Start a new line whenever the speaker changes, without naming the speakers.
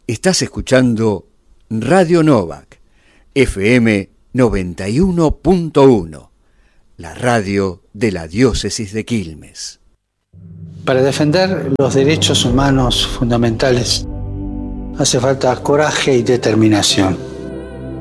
Estás escuchando Radio Novak, FM 91.1, la radio de la diócesis de Quilmes.
Para defender los derechos humanos fundamentales hace falta coraje y determinación.